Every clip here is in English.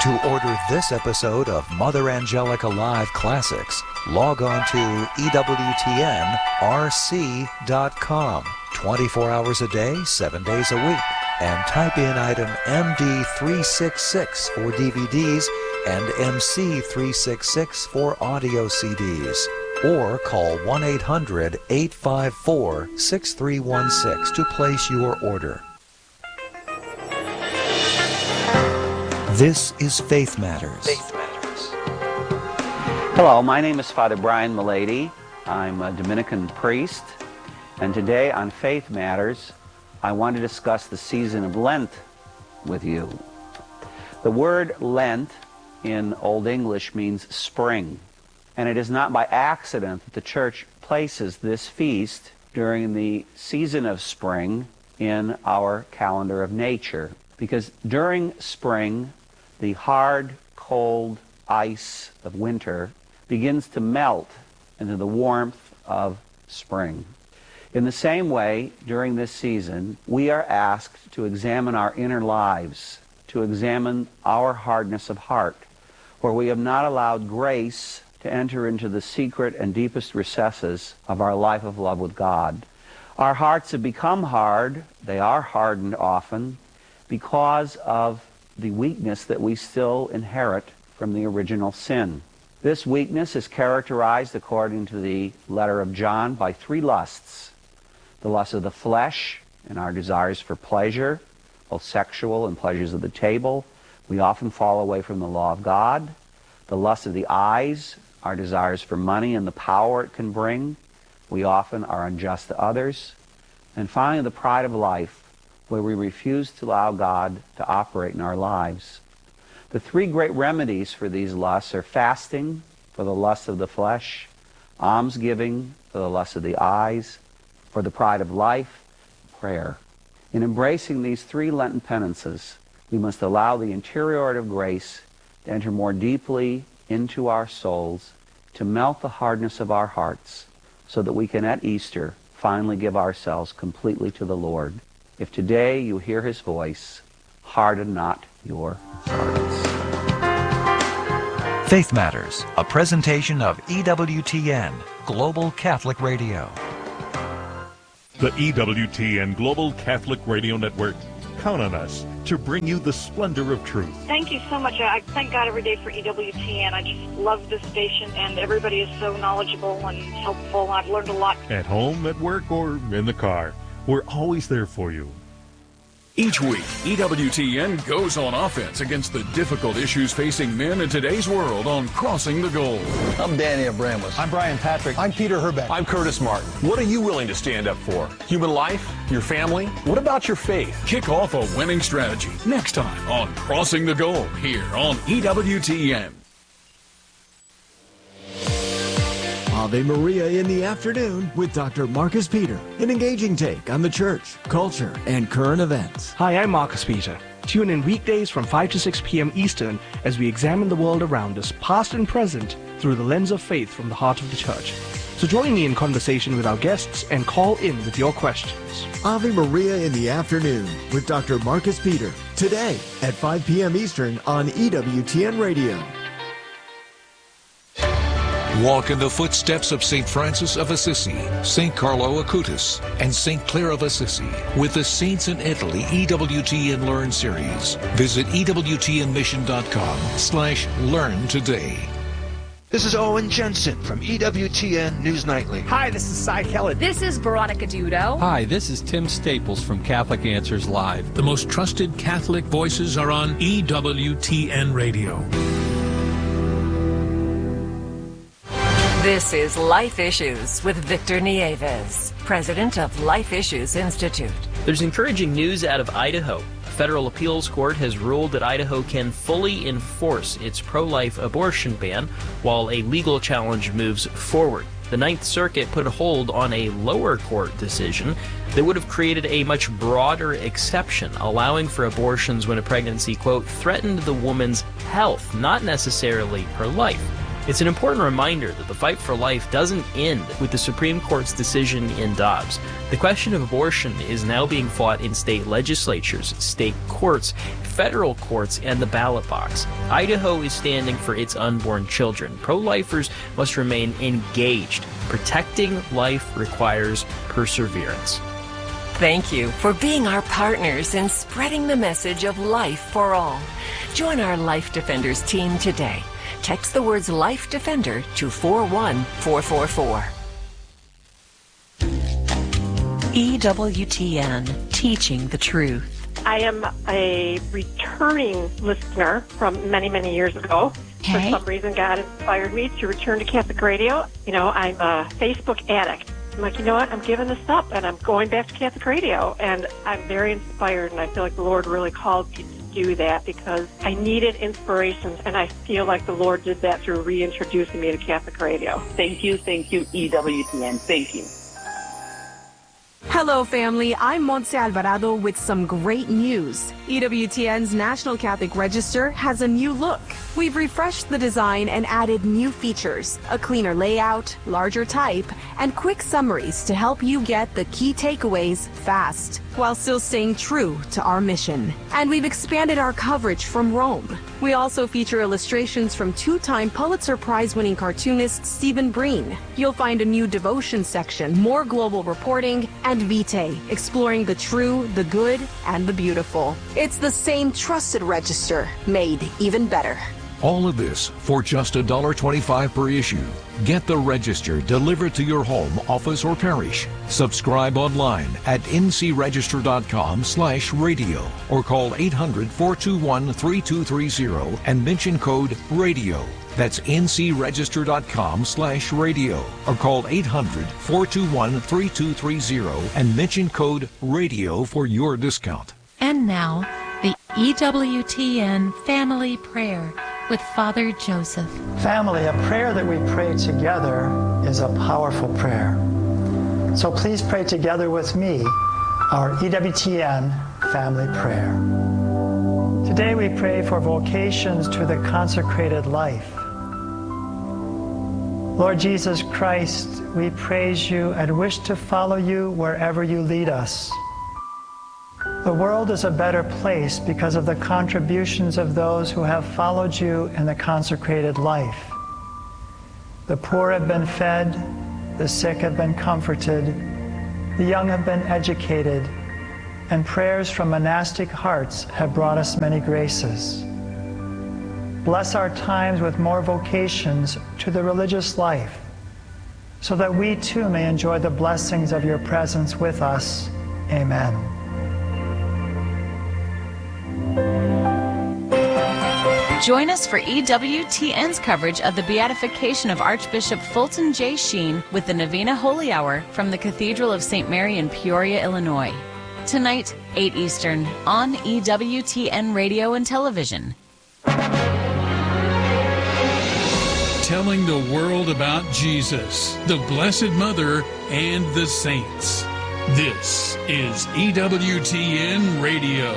To order this episode of Mother Angelica Live Classics, log on to EWTNRC.com 24 hours a day, 7 days a week, and type in item MD366 for DVDs and MC366 for audio CDs. Or call 1-800-854-6316 to place your order. This is Faith Matters. Faith Matters. Hello, my name is Father Brian Milady. I'm a Dominican priest, and today on Faith Matters, I want to discuss the season of Lent with you. The word Lent in Old English means spring, and it is not by accident that the Church places this feast during the season of spring in our calendar of nature, because during spring, the hard, cold ice of winter begins to melt into the warmth of spring. In the same way, during this season, we are asked to examine our inner lives, to examine our hardness of heart, where we have not allowed grace to enter into the secret and deepest recesses of our life of love with God. Our hearts have become hard, they are hardened often, because of the weakness that we still inherit from the original sin. This weakness is characterized, according to the letter of John, by three lusts. The lust of the flesh and our desires for pleasure, both sexual and pleasures of the table. We often fall away from the law of God. The lust of the eyes, our desires for money and the power it can bring. We often are unjust to others. And finally, the pride of life, where we refuse to allow God to operate in our lives. The three great remedies for these lusts are fasting for the lust of the flesh, almsgiving for the lust of the eyes, for the pride of life, prayer. In embracing these three Lenten penances, we must allow the interiority of grace to enter more deeply into our souls, to melt the hardness of our hearts, so that we can at Easter finally give ourselves completely to the Lord. If today you hear his voice, harden not your hearts. Faith Matters, a presentation of EWTN, Global Catholic Radio. The EWTN Global Catholic Radio Network. Count on us to bring you the splendor of truth. Thank you so much. I thank God every day for EWTN. I just love this station, and everybody is so knowledgeable and helpful. I've learned a lot. At home, at work, or in the car, we're always there for you. Each week, EWTN goes on offense against the difficult issues facing men in today's world on Crossing the Goal. I'm Danny Abramowitz. I'm Brian Patrick. I'm Peter Herbeck. I'm Curtis Martin. What are you willing to stand up for? Human life? Your family? What about your faith? Kick off a winning strategy next time on Crossing the Goal here on EWTN. Ave Maria in the afternoon with Dr. Marcus Peter, an engaging take on the church, culture, and current events. Hi, I'm Marcus Peter. Tune in weekdays from 5 to 6 p.m. Eastern as we examine the world around us, past and present, through the lens of faith from the heart of the church. So join me in conversation with our guests and call in with your questions. Ave Maria in the afternoon with Dr. Marcus Peter, today at 5 p.m. Eastern on EWTN Radio. Walk in the footsteps of St. Francis of Assisi, St. Carlo Acutis, and St. Clare of Assisi with the Saints in Italy EWTN Learn series. Visit EWTNmission.com/learn today. This is Owen Jensen from EWTN News Nightly. Hi, this is Cy Kelly. This is Veronica Dudo. Hi, this is Tim Staples from Catholic Answers Live. The most trusted Catholic voices are on EWTN Radio. This is Life Issues with Victor Nieves, president of Life Issues Institute. There's encouraging news out of Idaho. A federal appeals court has ruled that Idaho can fully enforce its pro-life abortion ban while a legal challenge moves forward. The Ninth Circuit put a hold on a lower court decision that would have created a much broader exception, allowing for abortions when a pregnancy, quote, threatened the woman's health, not necessarily her life. It's an important reminder that the fight for life doesn't end with the Supreme Court's decision in Dobbs. The question of abortion is now being fought in state legislatures, state courts, federal courts, and the ballot box. Idaho is standing for its unborn children. Pro-lifers must remain engaged. Protecting life requires perseverance. Thank you for being our partners in spreading the message of life for all. Join our Life Defenders team today. Text the words Life Defender to 41444. EWTN, teaching the truth. I am a returning listener from many, many years ago. Okay. For some reason, God inspired me to return to Catholic Radio. You know, I'm a Facebook addict. I'm like, you know what, I'm giving this up, and I'm going back to Catholic Radio. And I'm very inspired, and I feel like the Lord really called me to do that because I needed inspirations, and I feel like the Lord did that through reintroducing me to Catholic Radio. Thank you, EWTN. Thank you. Hello, family. I'm Montse Alvarado with some great news. EWTN's National Catholic Register has a new look. We've refreshed the design and added new features, a cleaner layout, larger type, and quick summaries to help you get the key takeaways fast, while still staying true to our mission. And we've expanded our coverage from Rome. We also feature illustrations from two-time Pulitzer Prize-winning cartoonist Stephen Breen. You'll find a new devotion section, more global reporting, and Vitae, exploring the true, the good, and the beautiful. It's the same trusted register, made even better. All of this for just $1.25 per issue. Get the Register delivered to your home, office, or parish. Subscribe online at ncregister.com/radio or call 800-421-3230 and mention code RADIO. That's ncregister.com/radio or call 800-421-3230 and mention code RADIO for your discount. And now, the EWTN Family Prayer with Father Joseph. Family, a prayer that we pray together is a powerful prayer. So please pray together with me our EWTN Family Prayer. Today we pray for vocations to the consecrated life. Lord Jesus Christ, we praise you and wish to follow you wherever you lead us. The world is a better place because of the contributions of those who have followed you in the consecrated life. The poor have been fed, the sick have been comforted, the young have been educated, and prayers from monastic hearts have brought us many graces. Bless our times with more vocations to the religious life, so that we too may enjoy the blessings of your presence with us. Amen. Join us for EWTN's coverage of the beatification of Archbishop Fulton J. Sheen with the Novena Holy Hour from the Cathedral of St. Mary in Peoria, Illinois. Tonight, 8 Eastern, on EWTN Radio and Television. Telling the world about Jesus, the Blessed Mother, and the saints. This is EWTN Radio.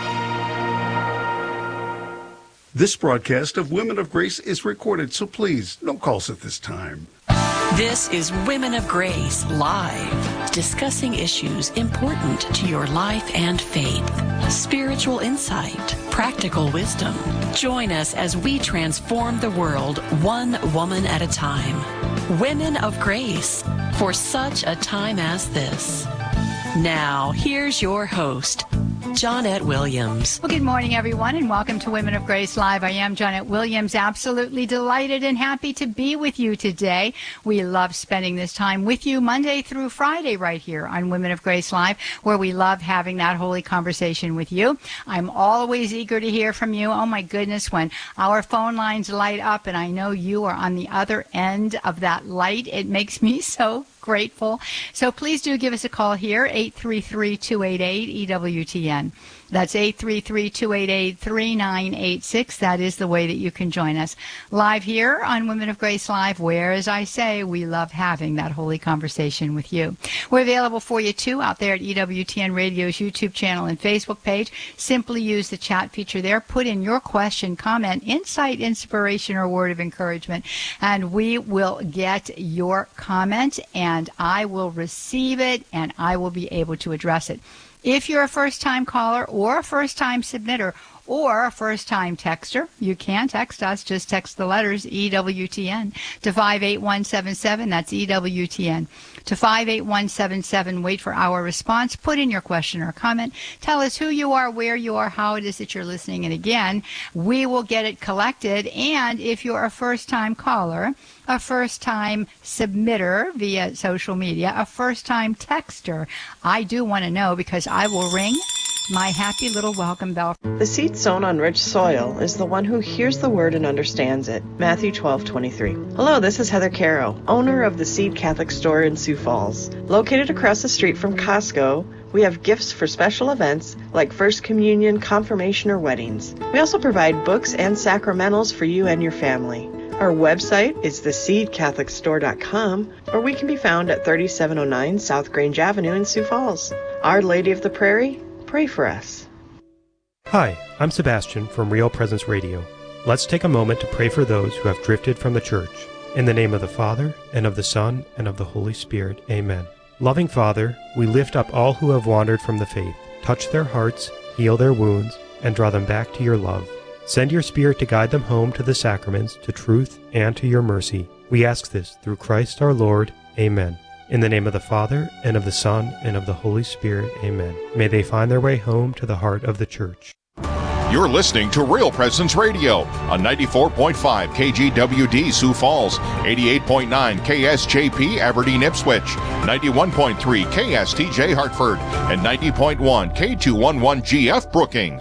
This broadcast of Women of Grace is recorded, so please, no calls at this time. This is Women of Grace Live, discussing issues important to your life and faith. Spiritual insight, practical wisdom. Join us as we transform the world one woman at a time. Women of Grace, for such a time as this. Now, here's your host, Johnette Williams. Well, good morning, everyone, and welcome to Women of Grace Live. I am Johnette Williams, absolutely delighted and happy to be with you today. We love spending this time with you Monday through Friday right here on Women of Grace Live, where we love having that holy conversation with you. I'm always eager to hear from you. Oh, my goodness, when our phone lines light up and I know you are on the other end of that light, it makes me so grateful. So please do give us a call here, 833-288-EWTN. That's 833-288-3986. That is the way that you can join us live here on Women of Grace Live, where, as I say, we love having that holy conversation with you. We're available for you, too, out there at EWTN Radio's YouTube channel and Facebook page. Simply use the chat feature there. Put in your question, comment, insight, inspiration, or word of encouragement, and we will get your comment, and I will receive it, and I will be able to address it. If you're a first-time caller or a first-time submitter or a first-time texter, you can text us. Just text the letters EWTN to 58177. That's EWTN to 58177. Wait for our response. Put in your question or comment. Tell us who you are, where you are, how it is that you're listening. And again, we will get it collected. And if you're a first-time caller, a first-time submitter via social media, a first-time texter, I do want to know, because I will ring my happy little welcome bell. The seed sown on rich soil is the one who hears the word and understands it. Matthew 12:23. Hello, this is Heather Caro, owner of the Seed Catholic Store in Sioux Falls. Located across the street from Costco, we have gifts for special events like First Communion, confirmation, or weddings. We also provide books and sacramentals for you and your family. Our website is theseedcatholicstore.com, or we can be found at 3709 South Grange Avenue in Sioux Falls. Our Lady of the Prairie, pray for us. Hi, I'm Sebastian from Real Presence Radio. Let's take a moment to pray for those who have drifted from the church. In the name of the Father, and of the Son, and of the Holy Spirit. Amen. Loving Father, we lift up all who have wandered from the faith. Touch their hearts, heal their wounds, and draw them back to your love. Send your Spirit to guide them home to the sacraments, to truth, and to your mercy. We ask this through Christ our Lord. Amen. In the name of the Father, and of the Son, and of the Holy Spirit. Amen. May they find their way home to the heart of the Church. You're listening to Real Presence Radio on 94.5 KGWD Sioux Falls, 88.9 KSJP Aberdeen Ipswich, 91.3 KSTJ Hartford, and 90.1 K211GF Brookings.